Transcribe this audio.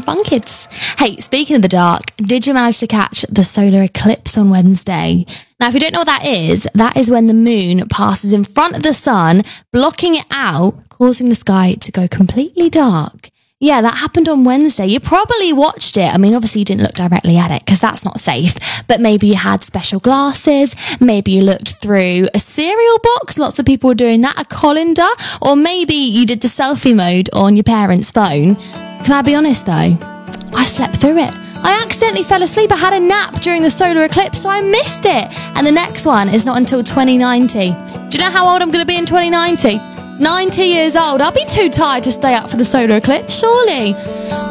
fun, kids. Hey, speaking of the dark, did you manage to catch the solar eclipse on Wednesday? Now, if you don't know what that is when the moon passes in front of the sun, blocking it out, causing the sky to go completely dark. Yeah, that happened on Wednesday. You probably watched it. I mean, obviously you didn't look directly at it because that's not safe, but maybe you had special glasses. Maybe you looked through a cereal box. Lots of people were doing that, a colander, or maybe you did the selfie mode on your parents' phone. Can I be honest though? I slept through it. I accidentally fell asleep. I had a nap during the solar eclipse, so I missed it. And the next one is not until 2090. Do you know how old I'm going to be in 2090? 90 years old. I'll be too tired to stay up for the solar eclipse, surely.